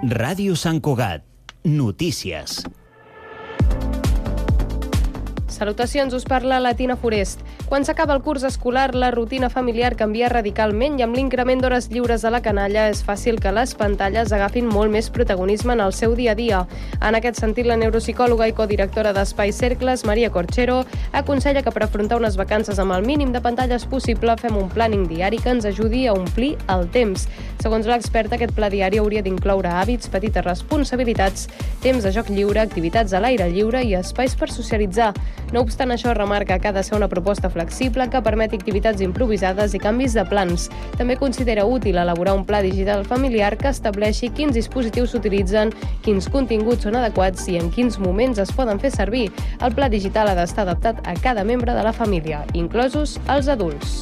Ràdio Sant Cugat. Notícies. Salutacions, us parla la Tina Forest. Quan s'acaba el curs escolar, la rutina familiar canvia radicalment i amb l'increment d'hores lliures a la canalla és fàcil que les pantalles agafin molt més protagonisme en el seu dia a dia. En aquest sentit, la neuropsicòloga i codirectora d'Espai Cercles, Maria Corchero, aconsella que per afrontar unes vacances amb el mínim de pantalles possible fem un planning diari que ens ajudi a omplir el temps. Segons l'experta, aquest pla diari hauria d'incloure hàbits, petites responsabilitats, temps de joc lliure, activitats a l'aire lliure i espais per socialitzar. No obstant això, remarca que ha de ser una proposta flexible que permeti activitats improvisades i canvis de plans. També considera útil elaborar un pla digital familiar que estableixi quins dispositius s'utilitzen, quins continguts són adequats i en quins moments es poden fer servir. El pla digital ha d'estar adaptat a cada membre de la família, inclosos els adults.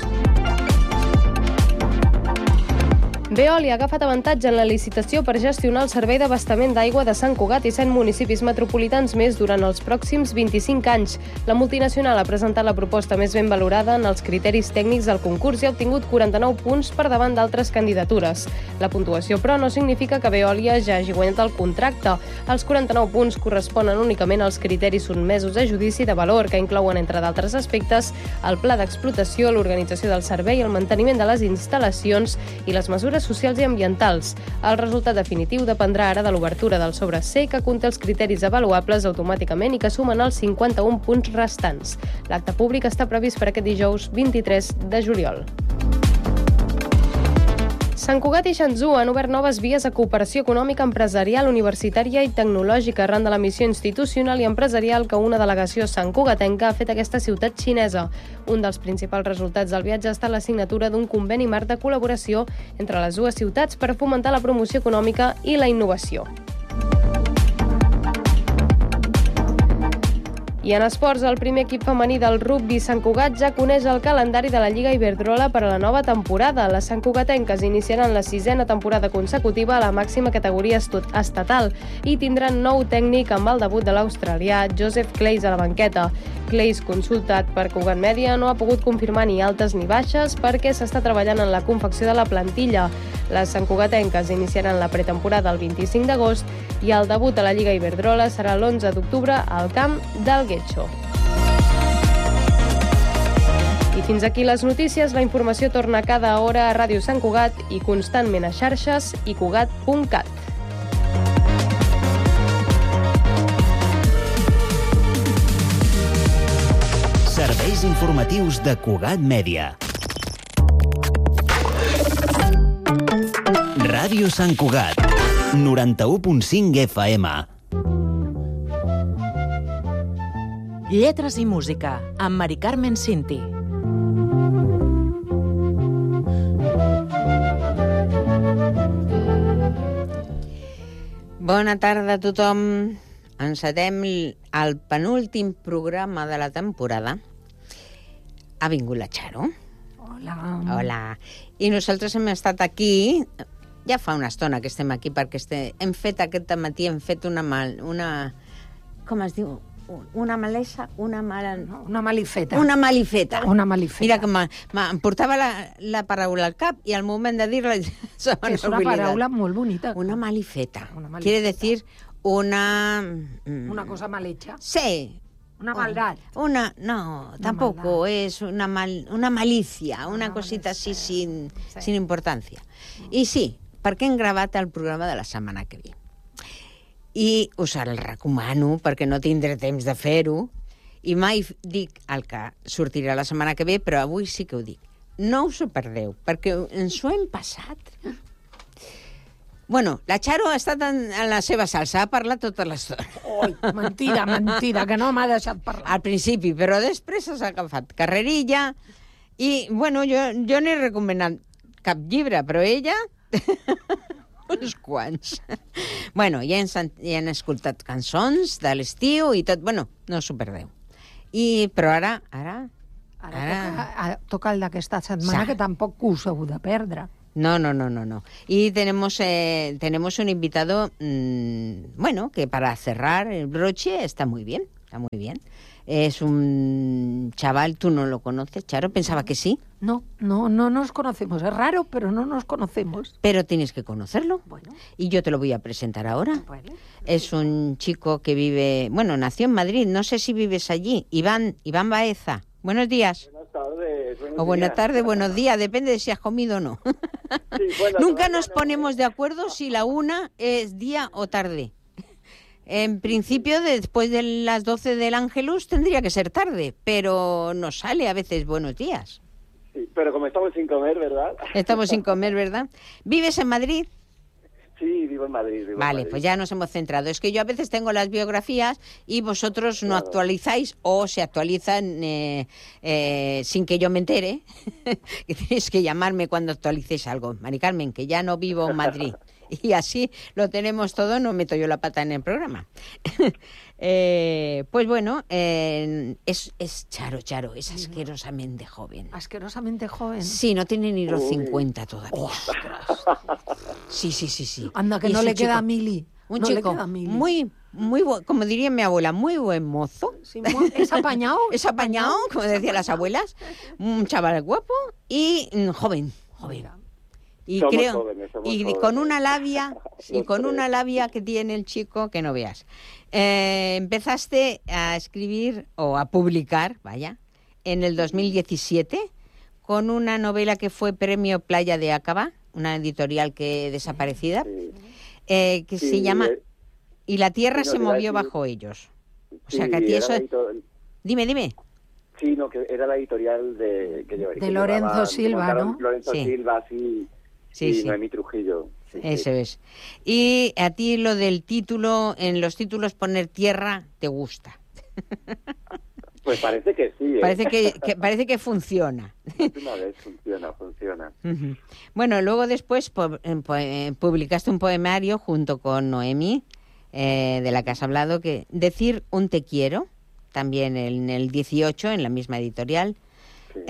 Veolia ha agafat avantatge en la licitació per gestionar el servei d'abastament d'aigua de Sant Cugat i 100 municipis metropolitans més durant els pròxims 25 anys. La multinacional ha presentat la proposta més ben valorada en els criteris tècnics del concurs i ha obtingut 49 punts per davant d'altres candidatures. La puntuació, però, no significa que Veolia ja hagi guanyat el contracte. Els 49 punts corresponen únicament als criteris sotmesos a judici de valor, que inclouen, entre d'altres aspectes, el pla d'explotació, l'organització del servei, el manteniment de les instal·lacions i les mesures socials i ambientals. El resultat definitiu dependrà ara de l'obertura del sobre C, que conté els criteris avaluables automàticament i que sumen els 51 punts restants. L'acte públic està previst per aquest dijous 23 de juliol. Sant Cugat i Xanzu han obert noves vies a cooperació econòmica, empresarial, universitària i tecnològica arran de la missió institucional i empresarial que una delegació santcugatenca ha fet a aquesta ciutat xinesa. Un dels principals resultats del viatge ha estat la signatura d'un conveni marc de col·laboració entre les dues ciutats per fomentar la promoció econòmica i la innovació. I en esports, el primer equip femení del rugbi Sant Cugat ja coneix el calendari de la Lliga Iberdrola per a la nova temporada. Les santcugatenques iniciaran la 6a temporada consecutiva a la màxima categoria estatal i tindran nou tècnic amb el debut de l'australià Joseph Clays a la banqueta. Clays, consultat per Cugat Mèdia, no ha pogut confirmar ni altes ni baixes perquè s'està treballant en la confecció de la plantilla. Les santcugatenques iniciaran la pretemporada el 25 d'agost i el debut a la Lliga Iberdrola serà l'11 d'octubre al camp del Getxo. I fins aquí les notícies. La informació torna cada hora a Ràdio Sant Cugat i constantment a xarxes i cugat.cat. Serveis informatius de Cugat Mèdia. Ràdio Sant Cugat, 91.5 FM. Lletres i música, amb Mari Carmen Cinti. Bona tarda a tothom. Encetem el penúltim programa de la temporada. Ha vingut la Charo. Hola. Hola. I nosaltres hem estat aquí, ja fa una estona que estem aquí, perquè hem fet aquest matí, com es diu? Una malesa, una malifeta. Una malifeta. Mira que em portava la paraula al cap i al moment de dir-la se m'ha oblidat. És una paraula molt bonita. Una malifeta. Quiere decir una cosa mal hecha. Sí. Una maldad. No, tampoco es una malicia, una cosita así sin importancia. I sí, perquè hem gravat el programa de la setmana que ve. I us el recomano perquè no tindré temps de fer-ho i mai dic el que sortirà la setmana que ve, però avui sí que ho dic. No us ho perdeu, perquè ens ho hem passat. Bueno, la Charo ha estat en la seva salsa, ha parlat tota l'estona. Oi, mentida, que no m'ha deixat parlar. Al principi, però després s'ha agafat carrerilla i, bueno, jo no he recomanat cap llibre, però ella... uns quants. Bueno, ja han escoltat cançons de l'estiu i tot. Bueno, no us ho perdeu. Però ara toca el d'aquesta setmana, que tampoc us heu de perdre. No. Y tenemos un invitado, bueno, que para cerrar el broche está muy bien. está muy bien. Es un chaval, ¿tú no lo conoces, Charo? Pensaba que sí. No nos conocemos. Es raro, pero no nos conocemos. Pero tienes que conocerlo. Bueno. Y yo te lo voy a presentar ahora. Bueno. Es un chico que vive, bueno, nació en Madrid, no sé si vives allí. Iván Baeza. Buenos días. Buenas tardes. O buenas tardes, buenos días, depende de si has comido o no. Sí, bueno, Nunca todavía nos no. ponemos de acuerdo si la una es día o tarde. En principio, después de las 12 del Ángelus tendría que ser tarde, pero nos sale a veces buenos días. Sí, pero como estamos sin comer, ¿verdad? Estamos sin comer, ¿verdad? ¿Vives en Madrid? Sí, vivo en Madrid. Vale, pues ya nos hemos centrado. Es que yo a veces tengo las biografías y vosotros no Claro. actualizáis o se actualizan sin que yo me entere. Que tenéis que llamarme cuando actualicéis algo. Mari Carmen, que ya no vivo en Madrid. Y así lo tenemos todo, no meto yo la pata en el programa. Pues bueno, es Charo, es asquerosamente joven. Asquerosamente joven. Sí, no tiene ni los Uy. 50 todavía. Ostras. Sí. Anda, que Y no es le un queda chico- mili. Un No le chico queda mili. muy como diría mi abuela, muy buen mozo. Sí, es apañado. Es apañado, como decían las abuelas. Un chaval guapo y joven. Y Somos creo jóvenes, somos y jóvenes. con una labia y Los con tres. una labia que tiene el chico que no veas. Empezaste a escribir o a publicar, vaya, en el 2017 con una novela que fue Premio Playa de Acaba, una editorial que desaparecida, Sí. que Sí, se llama Y la tierra sí, no, se te iba a movió decir- bajo ellos. O Sí, sea, que a ti era eso... la editor- Dime. Sí, no, que era la editorial que Lorenzo llevaban- Silva, montaron ¿no? Lorenzo Sí. Silva, sí. Sí, y sí. Noemí Trujillo. Sí, Eso es. Y a ti lo del título, en los títulos poner tierra, ¿te gusta? Pues parece que sí. Parece que funciona. Una vez funciona. Ujú. Bueno, luego después publicaste un poemario junto con Noemí, de la que has hablado, que Decir un te quiero, también en el 18, en la misma editorial, Sí.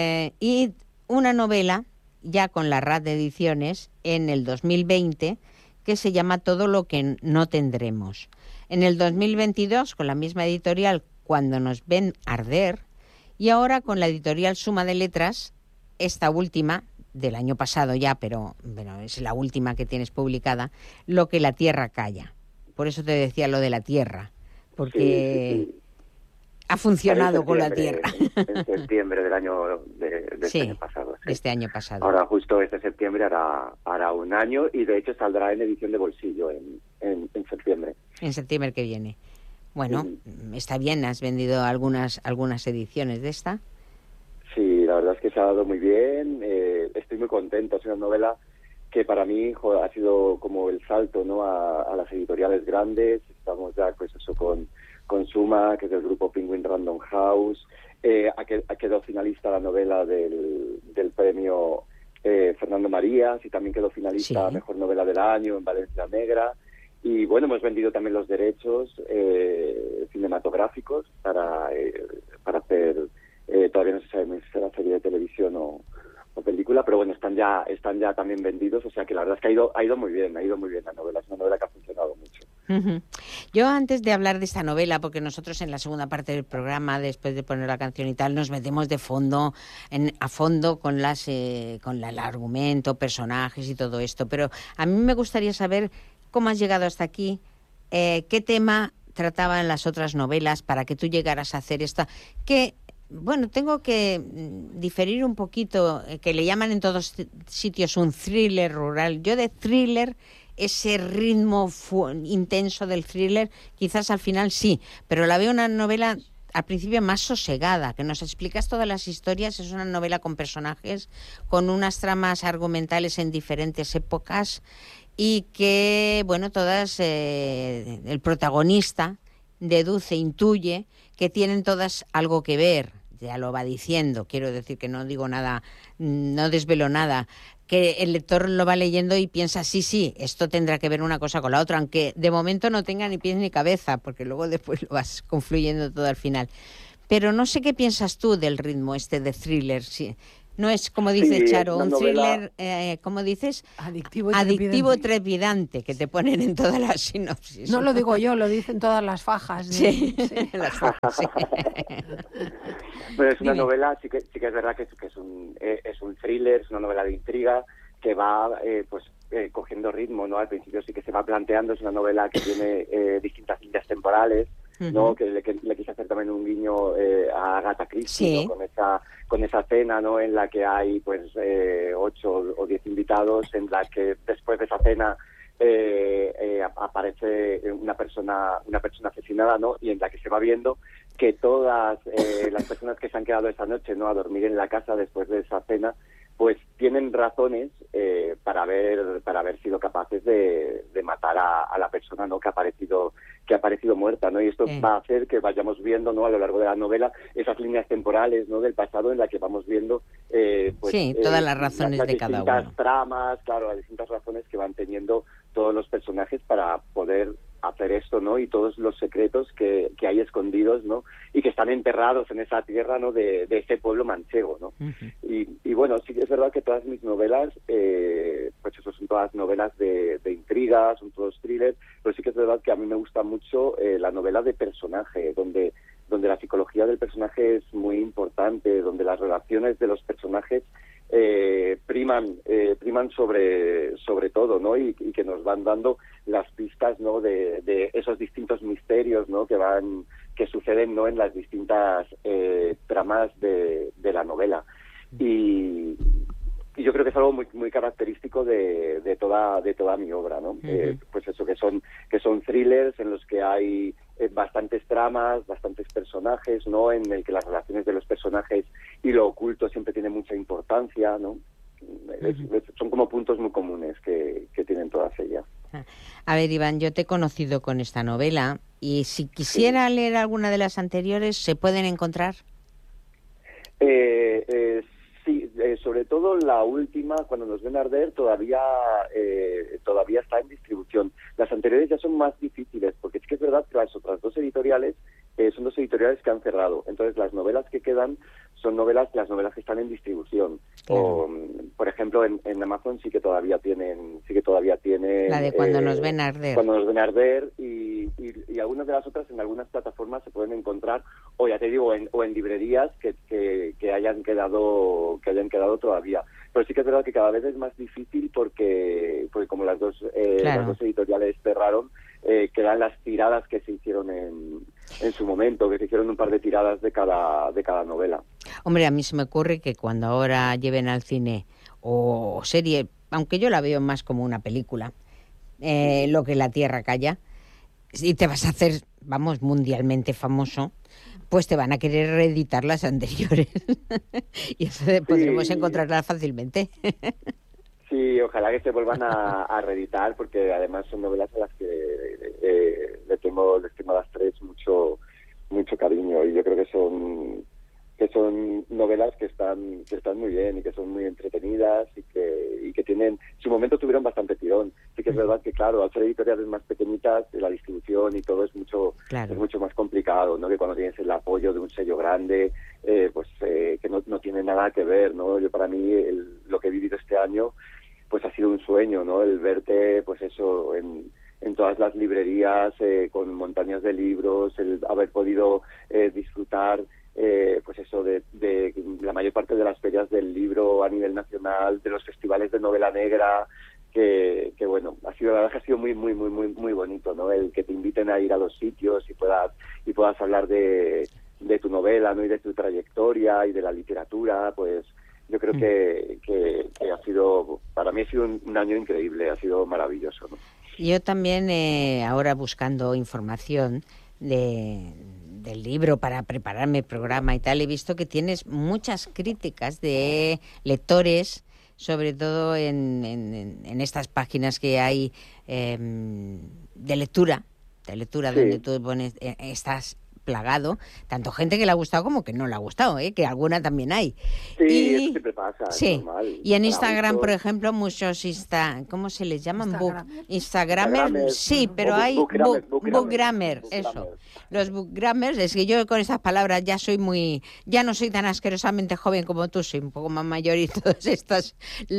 y una novela, ya con la RAD de Ediciones, en el 2020, que se llama Todo lo que no tendremos. En el 2022, con la misma editorial, Cuando nos ven arder, y ahora con la editorial Suma de Letras, esta última, del año pasado ya, pero bueno, es la última que tienes publicada, Lo que la tierra calla. Por eso te decía lo de la tierra, porque Sí. ha funcionado En con la septiembre, tierra. En septiembre del año de Sí, este año pasado. Sí. de este año pasado. Ahora justo este septiembre hará un año y de hecho saldrá en edición de bolsillo en septiembre. En septiembre que viene. Bueno, está bien, has vendido algunas ediciones de esta. Sí, la verdad es que se ha dado muy bien, estoy muy contento, es una novela que para mí ha sido como el salto, ¿no?, a las editoriales grandes. Estamos ya pues eso con Suma, que es del grupo Penguin Random House, ha quedado finalista la novela del premio Fernando Marías y también quedó finalista a Sí. Mejor Novela del Año en Valencia Negra. Y bueno, hemos vendido también los derechos cinematográficos para hacer, todavía no se sabe si será serie de televisión o película, pero bueno, están ya también vendidos, o sea que la verdad es que ha ido muy bien la novela, es una novela que ha funcionado mucho. Ujú. Yo antes de hablar de esta novela, porque nosotros en la segunda parte del programa, después de poner la canción y tal, nos metemos de fondo, a fondo con el argumento, personajes y todo esto, pero a mí me gustaría saber cómo has llegado hasta aquí, qué tema trataban las otras novelas para que tú llegaras a hacer esta, que bueno, tengo que diferir un poquito, que le llaman en todos sitios un thriller rural. Yo de thriller, ese ritmo intenso del thriller, quizás al final sí, pero la veo una novela al principio más sosegada, que nos explicas todas las historias, es una novela con personajes, con unas tramas argumentales en diferentes épocas y que, bueno, todas, el protagonista deduce, intuye que tienen todas algo que ver. Ya lo va diciendo, quiero decir que no digo nada, no desvelo nada, que el lector lo va leyendo y piensa, sí, esto tendrá que ver una cosa con la otra, aunque de momento no tenga ni pies ni cabeza, porque luego después lo vas confluyendo todo al final. Pero no sé qué piensas tú del ritmo este de thriller, sí. No es, como dice Charo, un novela... thriller, ¿cómo dices? Adictivo y trepidante, que te ponen en todas las sinopsis. No lo digo yo, lo dicen todas las fajas. Sí. Las fajas, sí. Bueno, es una novela, sí que es verdad que es un thriller, es una novela de intriga que va cogiendo ritmo, ¿no? Al principio sí que se va planteando, es una novela que tiene distintas líneas temporales, ¿no? Que le quise hacer también un guiño a Agatha Christie, ¿no? Con esa cena, ¿no? En la que hay 8 o 10 invitados, en la que después de esa cena aparece una persona asesinada, ¿no? Y en la que se va viendo que todas las personas que se han quedado esa noche, ¿no? A dormir en la casa después de esa cena, pues tienen razones para haber sido capaces de matar a la persona, ¿no? que ha aparecido muerta, ¿no? Y esto va a hacer que vayamos viendo, ¿no? A lo largo de la novela esas líneas temporales, ¿no? Del pasado, en la que vamos viendo todas las razones de cada uno, las distintas tramas, claro, las distintas razones que van teniendo todos los personajes para poder hacer esto, ¿no? Y todos los secretos que hay escondidos, ¿no? Y que están enterrados en esa tierra, ¿no? De ese pueblo manchego, ¿no? Y bueno, sí que es verdad que todas mis novelas, pues eso, son todas novelas de intriga, son todos thrillers, pero sí que es verdad que a mí me gusta mucho la novela de personaje, donde la psicología del personaje es muy importante, donde las relaciones de los personajes priman sobre todo, ¿no? Y que nos van dando las pistas, ¿no? de esos distintos misterios, ¿no? que suceden, ¿no? En las distintas tramas de la novela. Y yo creo que es algo muy muy característico de toda mi obra, ¿no? Pues eso, que son thrillers en los que hay bastantes tramas, bastantes personajes, ¿no? En el que las relaciones de los personajes y lo oculto siempre tiene mucha importancia, ¿no? Son como puntos muy comunes que tienen todas ellas. A ver, Iván, yo te he conocido con esta novela y si quisiera leer alguna de las anteriores, ¿se pueden encontrar? Sí, sobre todo la última, Cuando nos ven arder, todavía está en distribución. Las anteriores ya son más difíciles, porque es que es verdad que las otras dos editoriales son dos editoriales que han cerrado. Entonces las novelas que quedan son las novelas que están en distribución. Claro. O, por ejemplo, en Amazon sí que todavía tienen la de Cuando nos ven arder. Cuando nos ven arder, y algunas de las otras en algunas plataformas se pueden encontrar, o ya te digo, o en librerías que hayan quedado todavía. Pero sí que es verdad que cada vez es más difícil porque como las dos editoriales cerraron, quedan las tiradas que se hicieron en su momento, que se hicieron un par de tiradas de cada novela. Hombre, a mí se me ocurre que cuando ahora lleven al cine o serie, aunque yo la veo más como una película, Lo que la Tierra calla, y te vas a hacer, mundialmente famoso, pues te van a querer reeditar las anteriores. Y eso podremos encontrarlas fácilmente. Sí, ojalá que se vuelvan a reeditar, porque además son novelas a las que les tengo a las tres mucho cariño, y yo creo que son novelas que están muy bien y que son muy entretenidas y que tienen, en su momento tuvieron bastante tirón. Sí que es verdad que, claro, al ser editoriales más pequeñitas, la distribución y todo es mucho más complicado, ¿no? Que cuando tienes el apoyo de un sello grande, que no tiene nada que ver, ¿no? Yo, para mí, lo que he vivido este año, pues ha sido un sueño, ¿no? El verte, pues eso, en todas las librerías, con montañas de libros, el haber podido disfrutar pues eso de la mayor parte de las ferias del libro a nivel nacional, de los festivales de novela negra, que bueno, la verdad que ha sido muy muy muy muy muy bonito, ¿no? El que te inviten a ir a los sitios y puedas hablar de tu novela, ¿no? Y de tu trayectoria y de la literatura, pues yo creo que ha sido, para mí ha sido un año increíble, ha sido maravilloso, ¿no? Yo también, ahora buscando información del libro para prepararme el programa y tal, he visto que tienes muchas críticas de lectores, sobre todo en estas páginas que hay de lectura, sí, donde tú pones estas plagado, tanto gente que le ha gustado como que no le ha gustado, que alguna también hay. Sí, eso siempre pasa, sí. es normal. Y en Instagram, por ejemplo, muchos ¿cómo se les llaman? Instagramers, sí, pero hay bookgrammers, eso. Los bookgrammers, es que yo con estas palabras ya no soy tan asquerosamente joven como tú, soy un poco más mayor y todos estos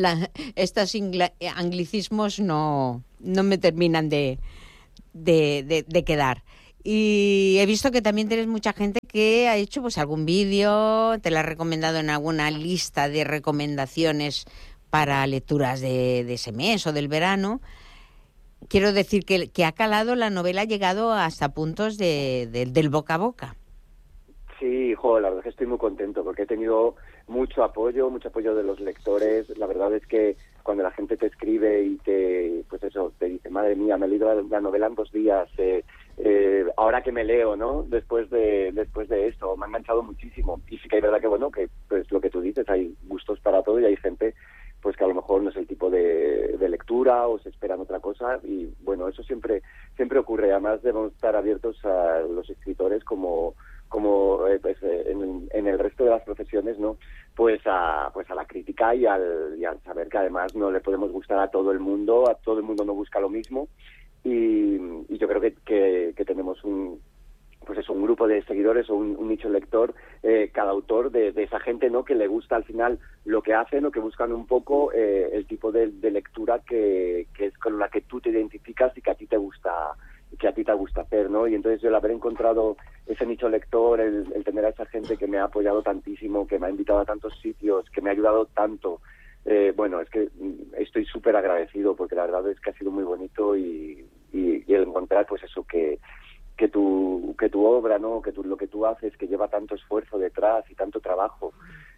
anglicismos no me terminan de quedar. Y he visto que también tienes mucha gente que ha hecho pues algún vídeo, te la ha recomendado en alguna lista de recomendaciones para lecturas de ese mes o del verano. Quiero decir que ha calado la novela, ha llegado hasta puntos del boca a boca. Sí, la verdad es que estoy muy contento porque he tenido mucho apoyo de los lectores. La verdad es que cuando la gente te escribe y te dice, madre mía, me he leído la novela en 2 días, ahora que me leo, ¿no? Después de esto, me ha enganchado muchísimo. Y sí que hay verdad que, que pues lo que tú dices, hay gustos para todo y hay gente pues que a lo mejor no es el tipo de lectura o se esperan otra cosa y bueno, eso siempre ocurre. Además debemos estar abiertos a los escritores como en el resto de las profesiones, ¿no? Pues a la crítica y al saber que además no le podemos gustar a todo el mundo no busca lo mismo y yo creo que tenemos un grupo de seguidores o un nicho lector, cada autor de esa gente, ¿no? Que le gusta al final lo que hacen o que buscan un poco el tipo de lectura que es con la que tú te identificas y que a ti te gusta hacer, ¿no? Y entonces el haber encontrado ese nicho lector, el tener a esa gente que me ha apoyado tantísimo, que me ha invitado a tantos sitios, que me ha ayudado tanto, es que estoy súper agradecido porque la verdad es que ha sido muy bonito y el encontrar pues eso que tu obra, ¿no? Lo que tú haces, que lleva tanto esfuerzo detrás y tanto trabajo,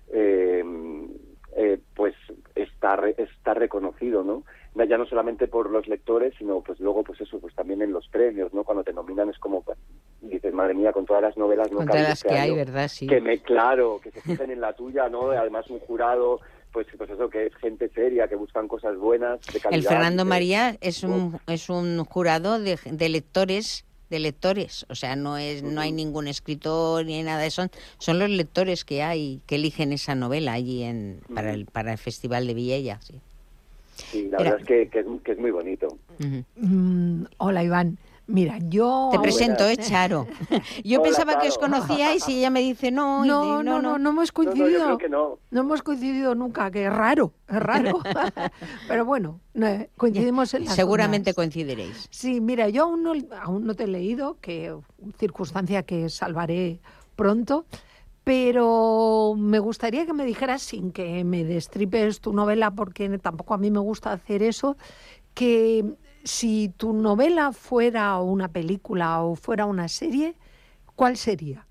pues está reconocido, ¿no? Ya no solamente por los lectores, sino pues luego pues también en los premios, ¿no? Cuando te nominan es como dices, madre mía, con todas las novelas, ¿no? Con todas las que hay, ¿verdad? Sí. Que se fijen en la tuya, ¿no? Además un jurado pues eso, que es gente seria, que buscan cosas buenas, de calidad. El Fernando María es un jurado de lectores, o sea, no hay ningún escritor ni nada de eso, son los lectores que hay que eligen esa novela allí para el Festival de Viella, sí. Sí, la verdad es que es muy bonito. Uh-huh. Hola, Iván. Mira, yo... Te presento, Charo. Yo Hola, pensaba Charo. que os conocíais y ella me dice no. No hemos coincidido. yo creo que no. No hemos coincidido nunca, que es raro. Pero bueno, coincidimos en las Seguramente ondas. coincidiréis. Sí, mira, yo aún no te he leído, que circunstancia que salvaré pronto, pero me gustaría que me dijeras, sin que me destripes tu novela, porque tampoco a mí me gusta hacer eso, que si tu novela fuera una película o fuera una serie, ¿cuál sería?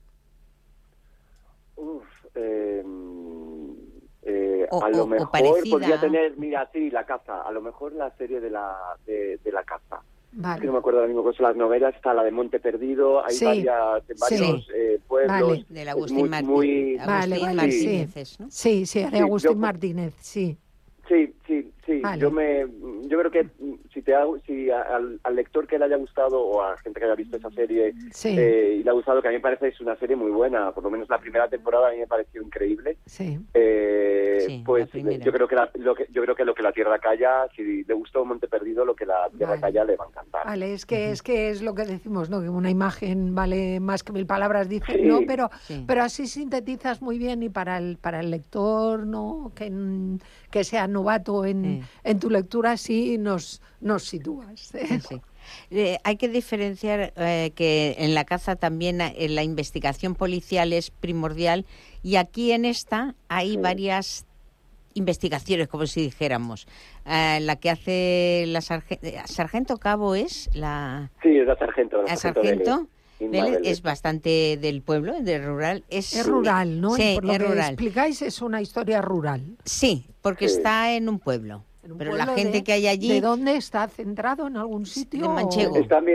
A lo mejor parecida. podría tener, mira, sí, La Caza, a lo mejor la serie de la Caza. Vale. Es que no me acuerdo ahora mismo, son las novelas, está la de Monte Perdido, hay varios pueblos. Vale. Del Agustín Martínez. Vale, Martínez, ¿no? Sí, de Agustín Martínez, sí. Sí. Vale. Yo creo que si al lector que le haya gustado o a gente que haya visto esa serie y le ha gustado, que a mí me parece es una serie muy buena, por lo menos la primera temporada a mí me pareció increíble. Sí. Pues yo creo que lo que la tierra calla, si le gustó Monte Perdido, lo que la tierra calla le va a encantar. Vale, es que es lo que decimos, ¿no? Que una imagen vale más que 1000 palabras, dicen, sí. ¿no? Pero así sintetizas muy bien y para el lector, ¿no? Que sea novato en tu lectura, sí nos sitúas. Sí. Hay que diferenciar que en La Caza también la investigación policial es primordial y aquí en esta hay varias investigaciones, como si dijéramos. La que hace la Sargento Cabo es la... Sí, es la Sargento. La Sargento Vélez es bastante del pueblo, del rural. Es rural, ¿no? Sí, por lo es que rural. explicáis, es una historia rural. Sí, porque está en un pueblo. Pero la gente que hay allí... ¿De dónde está centrado? ¿En algún sitio? De Manchego. Está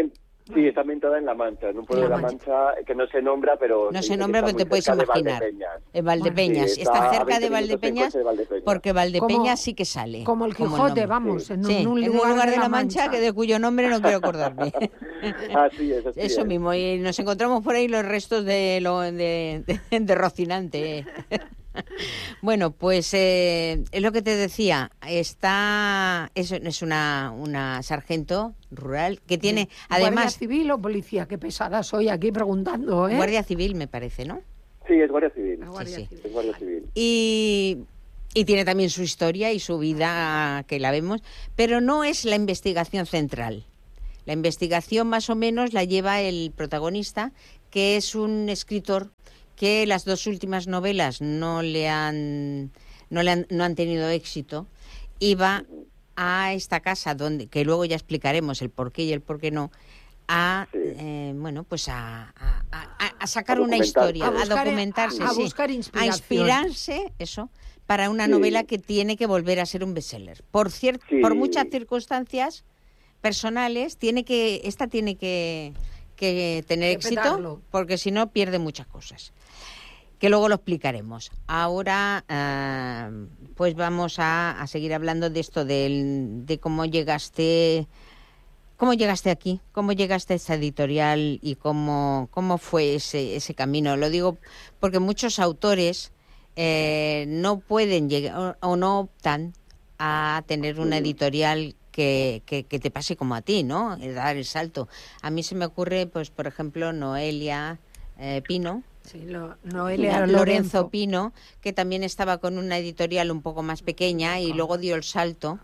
Sí, está ambientada en La Mancha, en un pueblo de La Mancha que no se nombra, pero... No se nombra, pero te puedes imaginar. En Valdepeñas. Sí, está cerca de Valdepeñas, porque Valdepeñas sí que sale. Como el Quijote, vamos, en un lugar de La Mancha, que de cuyo nombre no quiero acordarme. Así es. Eso mismo, y nos encontramos por ahí los restos de Rocinante. Bueno, pues es lo que te decía, es una sargento rural que tiene, además... ¿Guardia civil o policía? Qué pesada soy aquí preguntando, ¿eh? Guardia civil, me parece, ¿no? Sí, es Guardia Civil. Sí. Es Guardia Civil. Y tiene también su historia y su vida, que la vemos, pero no es la investigación central. La investigación más o menos la lleva el protagonista, que es un escritor que las 2 últimas novelas no han tenido éxito, y va a esta casa, donde, que luego ya explicaremos el por qué y el por qué no, a sacar una historia, a documentarse, a buscar inspiración, a inspirarse, eso, para una novela que tiene que volver a ser un bestseller. Por muchas circunstancias personales, esta tiene que tener éxito, porque si no pierde muchas cosas, que luego lo explicaremos. Ahora pues vamos a seguir hablando de esto, de cómo llegaste aquí, cómo llegaste a esta editorial y cómo fue ese camino. Lo digo porque muchos autores no pueden llegar o no optan a tener una editorial que te pase como a ti, ¿no? Dar el salto. A mí se me ocurre, pues, por ejemplo, Noelia Pino. Sí, Noelia Lorenzo Pino, que también estaba con una editorial un poco más pequeña y luego dio el salto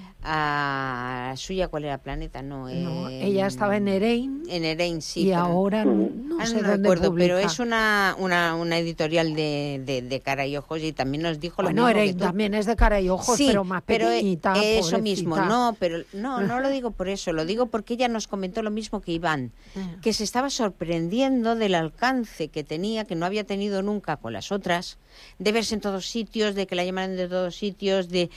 a suya. ¿Cuál era? Planeta, no. Ella estaba en Erein. En Erein, sí. Y ahora no sé dónde recuerdo, publica. pero es una editorial de cara y ojos, y también nos dijo lo mismo. Bueno, Erein también es de cara y ojos, sí, pero más pequeñita. Pero eso pobrecita. mismo, no lo digo por eso, lo digo porque ella nos comentó lo mismo que Iván, que se estaba sorprendiendo del alcance que tenía, que no había tenido nunca con las otras, de verse en todos sitios, de que la llamaran de todos sitios, de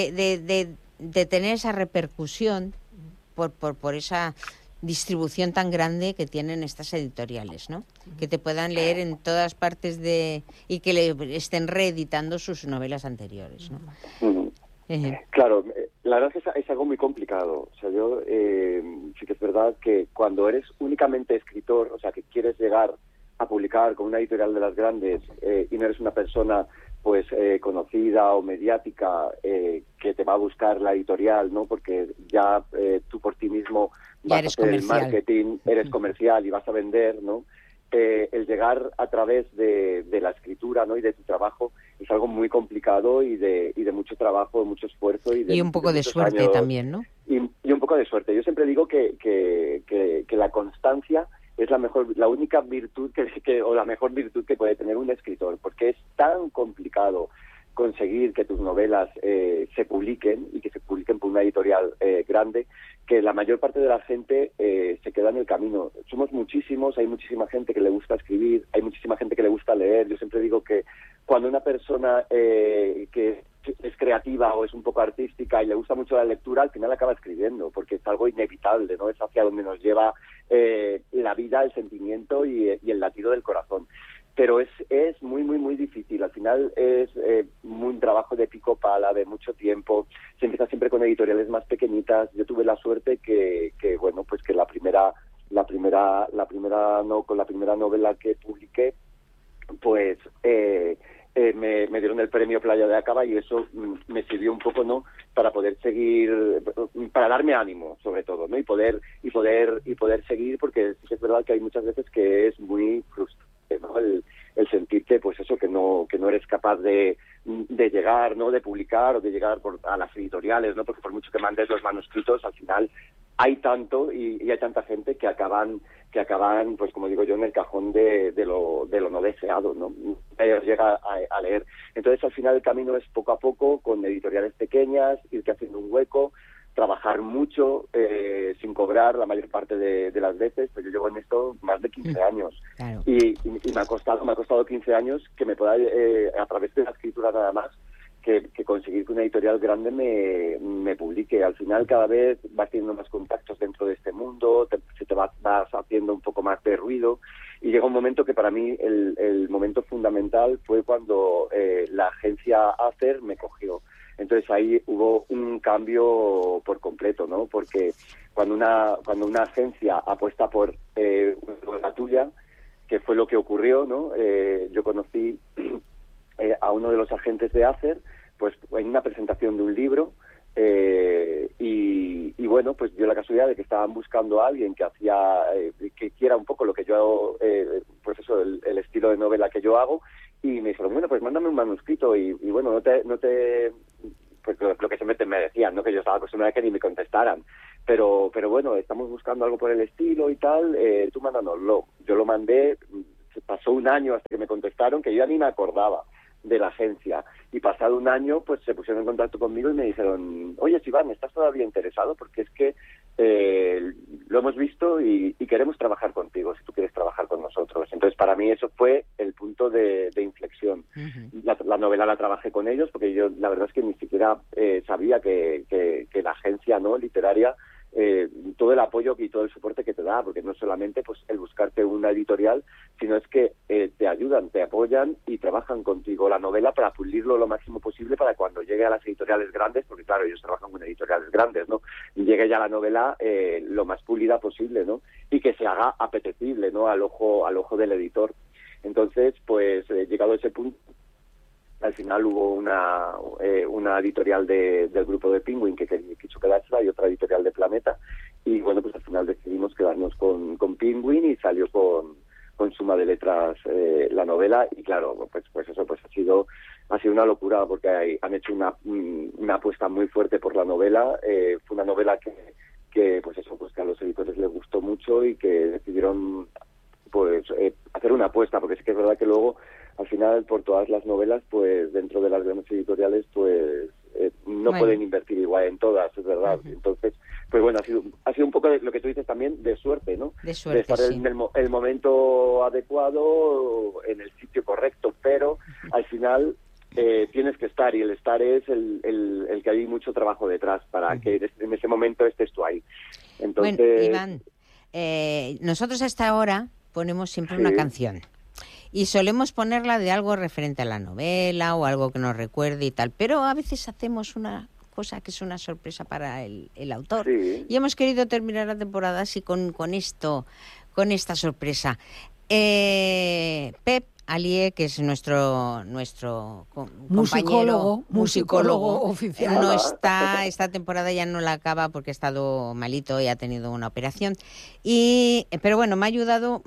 tener esa repercusión por esa distribución tan grande que tienen estas editoriales, ¿no? Que te puedan leer en todas partes y que le estén reeditando sus novelas anteriores, ¿no? Claro, la verdad es que es algo muy complicado. O sea, yo sí que es verdad que cuando eres únicamente escritor, o sea, que quieres llegar a publicar con una editorial de las grandes y no eres una persona pues conocida o mediática que te va a buscar la editorial, ¿no? Porque ya tú por ti mismo vas a hacer el marketing, eres comercial y vas a vender, ¿no? El llegar a través de la escritura, ¿no? Y de tu trabajo es algo muy complicado y de mucho trabajo, de mucho esfuerzo y un poco de suerte años, también, ¿no? Y un poco de suerte. Yo siempre digo que la constancia es la única virtud o la mejor virtud que puede tener un escritor, porque es tan complicado conseguir que tus novelas se publiquen y que se publiquen por una editorial grande, que la mayor parte de la gente se queda en el camino. Somos muchísimos, hay muchísima gente que le gusta escribir, hay muchísima gente que le gusta leer. Yo siempre digo que cuando una persona que es creativa o es un poco artística y le gusta mucho la lectura, al final acaba escribiendo, porque es algo inevitable, ¿no? Es hacia donde nos lleva la vida, el sentimiento y el latido del corazón. Pero es muy, muy, muy difícil. Al final es un trabajo de pico pala, de mucho tiempo. Se empieza siempre con editoriales más pequeñitas. Yo tuve la suerte que bueno, pues que con la primera novela que publiqué, pues me dieron el premio Playa de Acaba, y eso me sirvió un poco, ¿no?, para poder seguir, para darme ánimo, sobre todo, ¿no? y poder seguir, porque sí que es verdad que hay muchas veces que es muy frustrante, ¿no?, el sentirte, pues eso, que no eres capaz de llegar, ¿no?, de publicar o de llegar a las editoriales, ¿no?, porque por mucho que mandes los manuscritos, al final hay tanto y hay tanta gente que acaban, pues como digo yo, en el cajón de lo no deseado, ¿no? Nadie llega a leer. Entonces, al final el camino es poco a poco, con editoriales pequeñas, irte haciendo un hueco, trabajar mucho sin cobrar la mayor parte de las veces, pero yo llevo en esto más de 15 años. Claro. Y me ha costado 15 años que me pueda, a través de la escritura nada más, que conseguir que una editorial grande me publique. Al final cada vez vas teniendo más contactos dentro de este mundo, se te vas haciendo un poco más de ruido, y llega un momento que para mí el momento fundamental fue cuando la agencia Acer me cogió. Entonces ahí hubo un cambio por completo, ¿no? Porque cuando una agencia apuesta por la tuya, que fue lo que ocurrió, ¿no? Yo conocí a uno de los agentes de Acer, pues en una presentación de un libro, y bueno, pues dio la casualidad de que estaban buscando a alguien que hacía, que hiciera un poco lo que yo, pues eso, el estilo de novela que yo hago, y me dijeron, bueno, pues mándame un manuscrito, y bueno, no te pues lo que siempre me decían, ¿no? Que yo estaba acostumbrada a que ni me contestaran, pero bueno, estamos buscando algo por el estilo y tal, tú mándanoslo. Yo lo mandé, pasó un año hasta que me contestaron, que yo ya ni me acordaba de la agencia, y pasado un año pues se pusieron en contacto conmigo y me dijeron, oye, Iván, ¿estás todavía interesado? Porque es que lo hemos visto y queremos trabajar contigo, si tú quieres trabajar con nosotros. Entonces para mí eso fue el punto de inflexión. La novela la trabajé con ellos porque yo la verdad es que ni siquiera sabía que la agencia, ¿no?, literaria, todo el apoyo y todo el soporte que te da, porque no solamente pues el buscarte una editorial, sino es que te ayudan, te apoyan y trabajan contigo la novela para pulirlo lo máximo posible para cuando llegue a las editoriales grandes, porque claro, ellos trabajan con editoriales grandes, ¿no? Y llegue ya la novela lo más pulida posible, ¿no? Y que se haga apetecible, ¿no?, al ojo del editor. Entonces, pues llegado a ese punto, al final hubo una editorial del grupo de Penguin que quiso quedársela y otra editorial de Planeta, y bueno, pues al final decidimos quedarnos con Penguin y salió con Suma de Letras la novela, y claro, pues eso pues ha sido una locura porque han hecho una apuesta muy fuerte por la novela. Fue una novela que pues eso, pues que a los editores les gustó mucho y que decidieron pues hacer una apuesta, porque sí que es verdad que luego al final por todas las novelas pues dentro de las grandes editoriales pues no pueden invertir igual en todas, es verdad. Entonces pues bueno, ha sido un poco de lo que tú dices también, de suerte, ¿no? De suerte, de estar en el momento adecuado, en el sitio correcto, pero al final tienes que estar, y el estar es el que hay mucho trabajo detrás para que en ese momento estés tú ahí. Entonces, bueno, Iván, nosotros hasta ahora ponemos siempre una canción. Y solemos ponerla de algo referente a la novela o algo que nos recuerde y tal, pero a veces hacemos una cosa que es una sorpresa para el autor. Sí. Y hemos querido terminar la temporada así con esta sorpresa. Pep Alie, que es nuestro compañero musicólogo oficial, no está, esta temporada ya no la acaba porque ha estado malito y ha tenido una operación. Pero bueno, me ha ayudado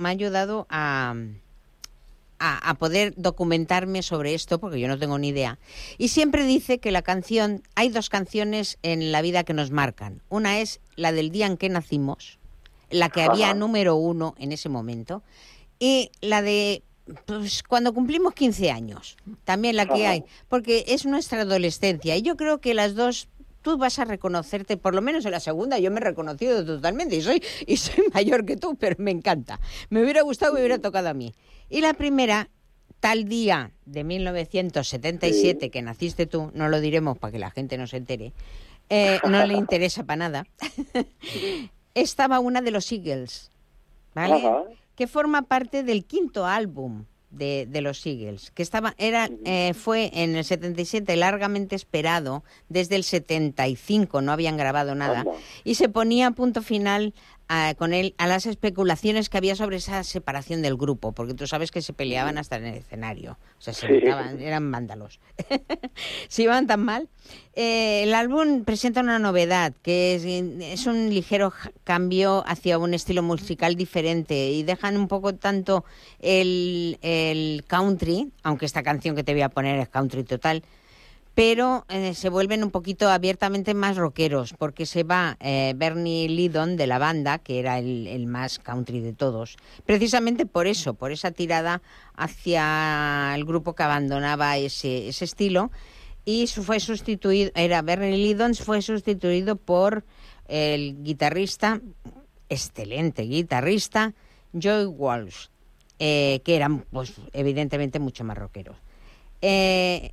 a poder documentarme sobre esto, porque yo no tengo ni idea. Y siempre dice que hay dos canciones en la vida que nos marcan. Una es la del día en que nacimos, la que había número 1 en ese momento, y la de pues, cuando cumplimos 15 años, también la que hay, porque es nuestra adolescencia. Y yo creo que las dos, tú vas a reconocerte, por lo menos en la segunda, yo me he reconocido totalmente, y soy mayor que tú, pero me encanta. Me hubiera gustado, me hubiera tocado a mí. Y la primera, Tal día de 1977, que naciste tú, no lo diremos para que la gente no se entere, no le interesa para nada, estaba una de los Eagles, ¿vale? Que forma parte del 5º álbum de los Eagles, que fue en el 77 largamente esperado, desde el 75 no habían grabado nada, y se ponía punto final con él a las especulaciones que había sobre esa separación del grupo, porque tú sabes que se peleaban hasta en el escenario, o sea, se mataban, eran vándalos. Se iban tan mal. El álbum presenta una novedad, que es un ligero cambio hacia un estilo musical diferente, y dejan un poco tanto el country, aunque esta canción que te voy a poner es country total, pero se vuelven un poquito abiertamente más rockeros, porque se va Bernie Leadon de la banda, que era el más country de todos, precisamente por eso, por esa tirada hacia el grupo que abandonaba ese estilo, y fue sustituido, Bernie Leadon fue sustituido por el guitarrista, excelente guitarrista, Joey Walsh, que eran pues evidentemente mucho más rockeros.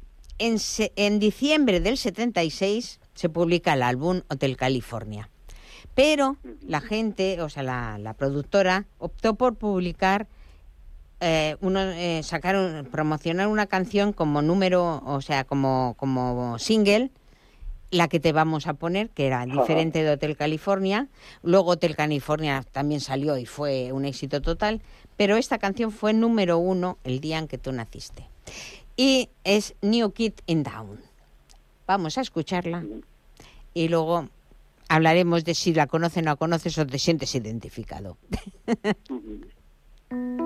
En diciembre del 76 se publica el álbum Hotel California. Pero la gente, o sea, la productora, optó por publicar, promocionar una canción como número, o sea, como single, la que te vamos a poner, que era diferente de Hotel California. Luego Hotel California también salió y fue un éxito total, pero esta canción fue número 1 el día en que tú naciste. Y es New Kid in Town. Vamos a escucharla y luego hablaremos de si la conoces o no conoces o te sientes identificado.